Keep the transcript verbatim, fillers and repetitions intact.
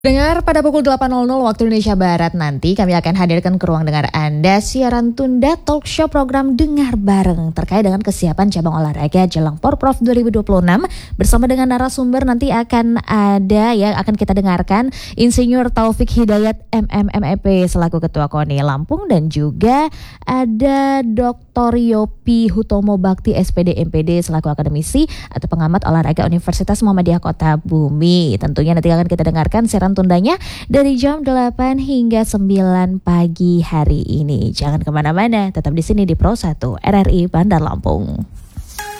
Dengar pada pukul delapan nol nol waktu Indonesia Barat nanti kami akan hadirkan ke ruang dengar Anda siaran tunda talk show program Dengar Bareng terkait dengan kesiapan cabang olahraga jelang Porprov dua ribu dua puluh enam bersama dengan narasumber nanti akan ada yang akan kita dengarkan Insinyur Taufik Hidayat M M M E P selaku Ketua KONI Lampung dan juga ada Doktor Yopi Hutomo Bakti S P D M P D selaku akademisi atau pengamat olahraga Universitas Muhammadiyah Kota Bumi. Tentunya nanti akan kita dengarkan siaran tundanya dari jam delapan hingga sembilan pagi hari ini. Jangan kemana-mana, tetap di sini di Pro satu R R I Bandar Lampung.